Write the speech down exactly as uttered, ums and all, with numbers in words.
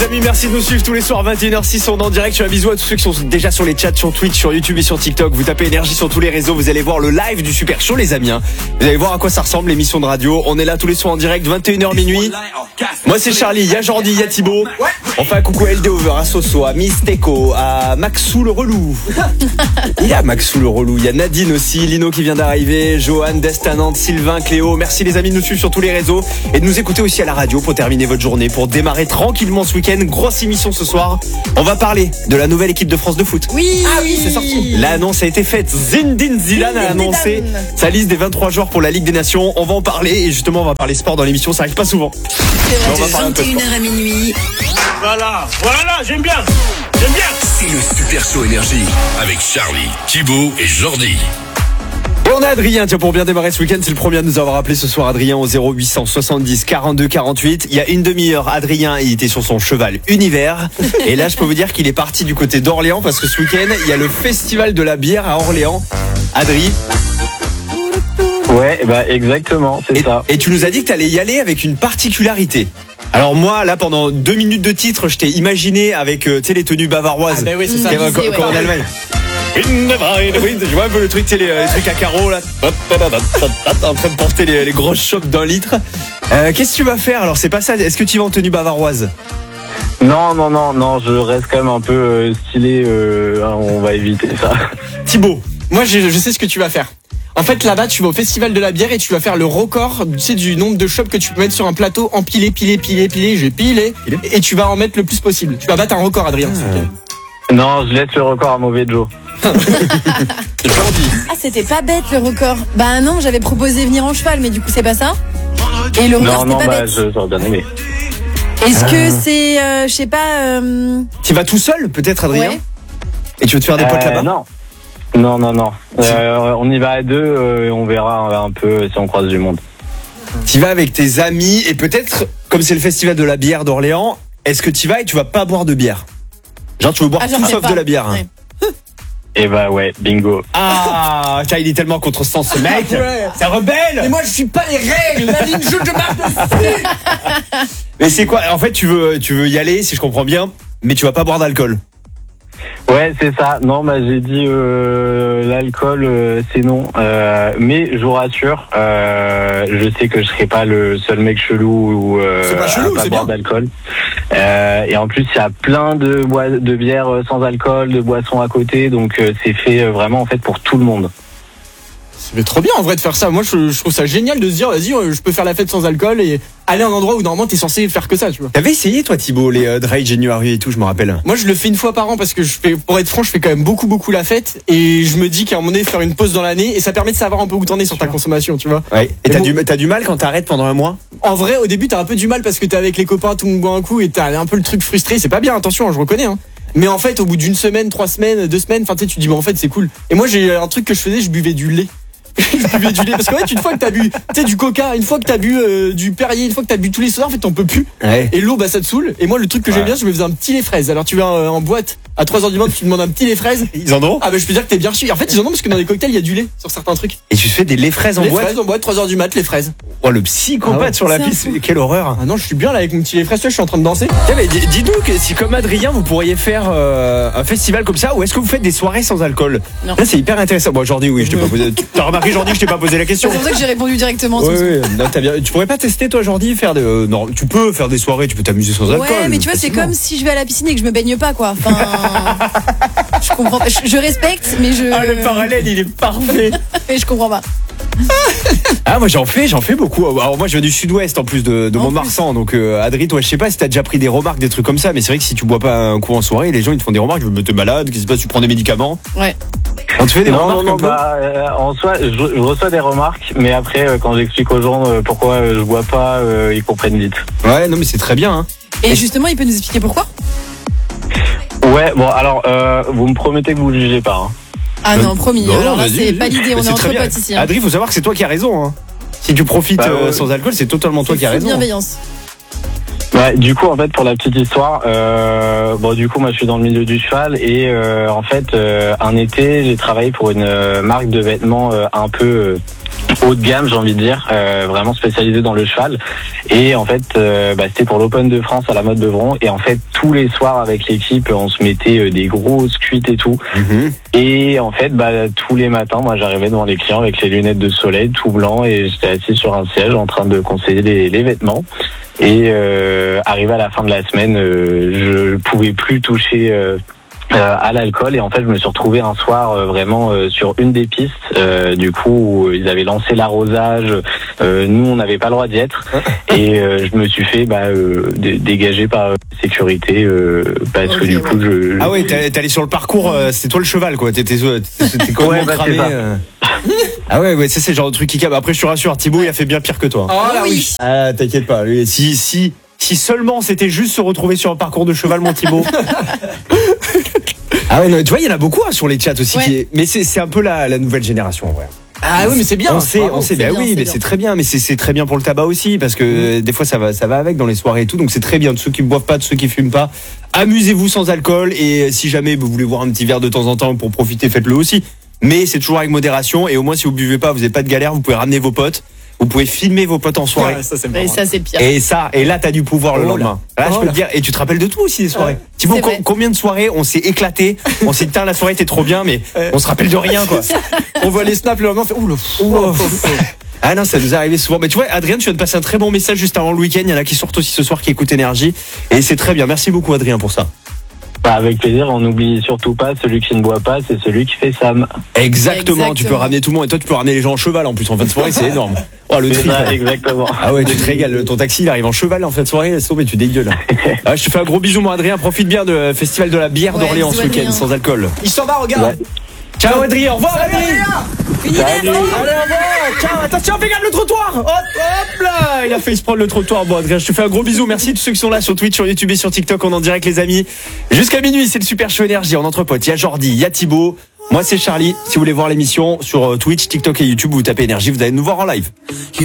Amis, merci de nous suivre tous les soirs vingt et une heures six. On est en direct. Je fais un bisou à tous ceux qui sont déjà sur les chats, sur Twitch, sur YouTube et sur TikTok. Vous tapez énergie sur tous les réseaux. Vous allez voir le live du Super Show, les amis. Vous allez voir à quoi ça ressemble l'émission de radio. On est là tous les soirs en direct, vingt et une heures minuit. Moi c'est Charlie, il y a Jordi, il y a Thibaut. On fait un coucou à L D Over, à Soso, à Mysteco, à Maxou le relou. Il y a Maxou le relou. Il y a Nadine aussi, Lino qui vient d'arriver, Johan, Destanante, Sylvain, Cléo. Merci les amis de nous suivre sur tous les réseaux et de nous écouter aussi à la radio pour terminer votre journée, pour démarrer tranquillement ce week-end. Grosse émission ce soir. On va parler de la nouvelle équipe de France de foot. Oui, ah oui, c'est sorti. L'annonce a été faite. Zinedine Zidane a annoncé sa liste des vingt-trois joueurs pour la Ligue des Nations. On va en parler et justement on va parler sport dans l'émission. Ça arrive pas souvent. On va parler de vingt et une heures à minuit. Voilà, voilà, j'aime bien. J'aime bien. C'est le Super Show Énergie avec Charlie, Thibaut et Jordi. Et on a Adrien, tiens, pour bien démarrer ce week-end, c'est le premier à nous avoir appelé ce soir, Adrien, au zéro huit cent soixante-dix quarante-deux quarante-huit. Il y a une demi-heure, Adrien, il était sur son cheval Univers. Et là, je peux vous dire qu'il est parti du côté d'Orléans parce que ce week-end, il y a le festival de la bière à Orléans. Adrien. Ouais, bah exactement, c'est et, ça. Et tu nous as dit que tu allais y aller avec une particularité. Alors moi, là, pendant deux minutes de titre, je t'ai imaginé avec, euh, tu sais, les tenues bavaroises. Ah bah oui, c'est ça. Comme, comme, comme en Allemagne. Je vois un peu le truc, tu sais, les, les trucs à carreaux, là. En train de porter les, les grosses chopes d'un litre. Euh, qu'est-ce que tu vas faire? Alors, c'est pas ça. Est-ce que tu vas en tenue bavaroise? Non, non, non, non, je reste quand même un peu euh, stylé. Euh, on va éviter ça. Thibaut. Moi, je, je sais ce que tu vas faire. En fait, là-bas, tu vas au festival de la bière et tu vas faire le record, tu sais, du nombre de chopes que tu peux mettre sur un plateau, empiler, piler, piler, piler, je vais piler, et tu vas en mettre le plus possible. Tu vas battre un record, Adrien. Ah. Non, je laisse le record à Mauvais Joe. Ah, c'était pas bête le record. Bah non, j'avais proposé venir en cheval, mais du coup, c'est pas ça. Et le record, non, non, c'était pas bah, bête. j'aurais bien aimé. Est-ce que c'est, euh, je sais pas. Euh... Tu vas tout seul, peut-être, Adrien? Ouais. Et tu veux te faire des potes euh, là-bas? Non. Non, non, non. Euh, on y va à deux, euh, on verra un peu si on croise du monde. Tu vas avec tes amis et peut-être, comme c'est le festival de la bière d'Orléans, est-ce que tu vas et tu vas pas boire de bière? Genre tu veux boire Ah, tout sauf pas. de la bière. Ouais. Et bah ouais, bingo. Ah, il est tellement contresens ce mec. Ouais. C'est rebelle. Mais moi, je suis pas les règles. La ligne jaune, je marche dessus. Mais c'est quoi? En fait, tu veux, tu veux y aller, si je comprends bien, mais tu vas pas boire d'alcool. Ouais, c'est ça. Non, bah j'ai dit euh, l'alcool, euh, c'est non. Euh, mais je vous rassure, euh, je sais que je serai pas le seul mec chelou ou euh, C'est pas chelou, à pas c'est boire bien. d'alcool. Euh, et en plus, il y a plein de boi- de bières sans alcool, de boissons à côté, donc euh, c'est fait euh, vraiment en fait pour tout le monde. C'est trop bien en vrai de faire ça. Moi, je, je trouve ça génial de se dire, vas-y, je peux faire la fête sans alcool et aller à un endroit où normalement t'es censé faire que ça, tu vois. T'avais essayé toi, Thibaut, les euh, Dry January et tout, je me rappelle. Moi, je le fais une fois par an parce que je fais, pour être franc, je fais quand même beaucoup, beaucoup la fête et je me dis qu'à un moment donné, faire une pause dans l'année et ça permet de savoir un peu où t'en es sur ta consommation, tu vois. Ouais. Et Mais t'as bon. du, t'as du mal quand t'arrêtes pendant un mois? En vrai, au début, t'as un peu du mal parce que t'es avec les copains, tout le monde boit un coup et t'as un peu le truc frustré. C'est pas bien, attention, hein, je reconnais. Hein. Mais en fait, au bout d'une semaine, trois semaines, deux semaines, enfin, tu sais, tu dis, bon, en fait, c'est cool. Et moi, j'ai un truc que je faisais, je buvais du lait. je buvais du lait parce qu'en fait, une fois que t'as bu, tu sais, du coca, une fois que t'as bu euh, du Perrier, une fois que t'as bu tous les sodas, en fait, t'en peux plus. Ouais. Et l'eau, bah, ça te saoule. Et moi, le truc que j'aime Ouais. bien, je me faisais un petit lait fraise. Alors, tu vas euh, en boîte à trois heures du matin, tu demandes un petit lait fraise. Ils en ont? Ah, bah, je peux dire que t'es bien reçu. En fait, ils en ont parce que dans les cocktails, il y a du lait sur certains trucs. Et tu fais des laits fraises en Les boîte? fraises en boîte, trois heures du mat, les fraises. Oh, le psychopathe Ah ouais. sur la C'est piste. un fou. Quelle horreur. Ah non, je suis bien là avec mon petit lait fraise, tu vois, je suis en train de danser. Tiens, mais dis- dis-nous que si comme Adrien vous pourriez faire euh, un festival comme ça, ou est-ce que vous faites des soirées sans alcool? Non. Là c'est hyper intéressant. Bon aujourd'hui oui, je t'ai pas posé. T'as remarqué Jordi, je t'ai pas posé la question. C'est pour ça que j'ai répondu directement. Oui, tout de suite. oui, non, t'as bien. Tu pourrais pas tester toi Jordi, faire de euh, non, tu peux faire des soirées, tu peux t'amuser sans alcool. Ouais, mais tu vois, c'est facilement. comme si je vais à la piscine et que je me baigne pas, quoi. Enfin, je comprends pas. Je, je respecte, mais je. Ah le parallèle il est parfait. Mais je comprends pas. Ah moi j'en fais, j'en fais beaucoup. Alors moi je viens du sud-ouest en plus de, de En Mont-de-Marsan, donc euh, Adri, toi je sais pas si t'as déjà pris des remarques, des trucs comme ça, mais c'est vrai que si tu bois pas un coup en soirée, les gens ils te font des remarques, je t'es malade, qu'est-ce qui se passe, tu prends des médicaments? Ouais. On te fait des Non, remarques non, non, un peu bah, euh, en soi, je, je reçois des remarques, mais après, euh, quand j'explique aux gens euh, pourquoi euh, je bois pas, euh, ils comprennent vite. Ouais, non mais c'est très bien. Hein. Et justement, il peut nous expliquer pourquoi? Ouais, bon, alors, euh, vous me promettez que vous jugez pas. Hein. Ah non, promis. Non, Alors là, vas-y, c'est vas-y. pas l'idée. On C'est est très entre bien. potes ici. Hein. Adri, faut savoir que c'est toi qui as raison. Hein. Si tu profites Bah, euh, ouais. sans alcool, c'est totalement toi C'est qui as full raison. bienveillance. Ouais, du coup, en fait, pour la petite histoire, euh, bon, du coup, moi, je suis dans le milieu du cheval et euh, en fait, euh, un été, j'ai travaillé pour une euh, marque de vêtements euh, un peu euh, haut de gamme, j'ai envie de dire, euh, vraiment spécialisé dans le cheval. Et en fait, euh, bah, c'était pour l'Open de France à la Motte Beuvron. Et en fait, tous les soirs avec l'équipe, on se mettait euh, des grosses cuites et tout. Mhm. Et en fait, bah, tous les matins, moi, j'arrivais devant les clients avec les lunettes de soleil, tout blanc, et j'étais assis sur un siège en train de conseiller les, les vêtements. Et euh, arrivé à la fin de la semaine, euh, je pouvais plus toucher euh, euh, à l'alcool. Et en fait, je me suis retrouvé un soir euh, vraiment euh, sur une des pistes. Euh, du coup, où ils avaient lancé l'arrosage. Euh, nous, on n'avait pas le droit d'y être. Et euh, je me suis fait bah, euh, dé- dégager par euh, sécurité euh, parce Ok, que du ouais. coup, je... Ah ouais, t'es t'es allé sur le parcours, euh, c'était toi le cheval quoi, t'étais t'étais complètement Ouais, bah, cramé. c'est ça. euh. Ah ouais, ouais, ça c'est le genre de truc qui cabe. Après, je te rassure, Thibaut, il a fait bien pire que toi. Oh là oui. oui. Ah, t'inquiète pas. Lui, si, si, si seulement c'était juste se retrouver sur un parcours de cheval, mon Thibaut. Ah ouais, non, tu vois, il y en a beaucoup hein, sur les chats aussi. Ouais. Qui est... Mais c'est c'est un peu la, la nouvelle génération en vrai. Ah oui, mais c'est bien. On sait, bravo. on sait, c'est bah bien, oui, c'est mais bien. c'est très bien, mais c'est c'est très bien pour le tabac aussi, parce que euh, des fois ça va, ça va avec dans les soirées et tout, donc c'est très bien de ceux qui ne boivent pas, de ceux qui fument pas. Amusez-vous sans alcool, et si jamais vous voulez boire un petit verre de temps en temps pour profiter, faites-le aussi. Mais c'est toujours avec modération, et au moins si vous buvez pas, vous n'avez pas de galère, vous pouvez ramener vos potes, vous pouvez filmer vos potes en soirée. Ouais, ça c'est Et marrant. ça, c'est pire. Et ça, et là, t'as du pouvoir le Oh là. lendemain. Là, je Oh peux là. te dire, et tu te rappelles de tout aussi des soirées. Ouais. Thibaut, C'est co- vrai. combien de soirées on s'est éclaté, on s'est dit, putain, la soirée était trop bien, mais Ouais. on se rappelle de rien, quoi. On voit les snaps le lendemain, on fait ouh le Ouh. Ah non, ça nous est arrivé souvent. Mais tu vois, Adrien, tu viens de passer un très bon message juste avant le week-end. Il y en a qui sortent aussi ce soir, qui écoutent Énergie. Et c'est très bien. Merci beaucoup, Adrien, pour ça. Bah, avec plaisir, on n'oublie surtout pas, celui qui ne boit pas, c'est celui qui fait Sam. Exactement. Exactement. Tu peux ramener tout le monde. Et toi, tu peux ramener les gens en cheval en plus en fin de soirée. C'est énorme. Oh, le C'est tri. ça, exactement. Ah ouais, tu te régales. Ton taxi, il arrive en cheval en fin de soirée. Laisse tomber, tu dégueules. Ah, je te fais un gros bisou, mon Adrien. Profite bien du festival de la bière Ouais, d'Orléans ce bisous, week-end, Adrien. sans alcool. Il s'en va, regarde. Ouais. Ciao, Adrien. Au revoir, Adrien. Salut. Allez, au revoir. Ciao, attention, fais gaffe le trottoir. Hop, hop là. Il a failli se prendre le trottoir. Bon, Adrien, je te fais un gros bisou. Merci à tous ceux qui sont là sur Twitch, sur YouTube et sur TikTok. On est en direct, les amis. Jusqu'à minuit, c'est le Super Show Énergie en entre potes. Il y a Jordi, il y a Thibaut. Moi, c'est Charlie. Si vous voulez voir l'émission sur euh, Twitch, TikTok et YouTube, vous tapez Énergie. Vous allez nous voir en live.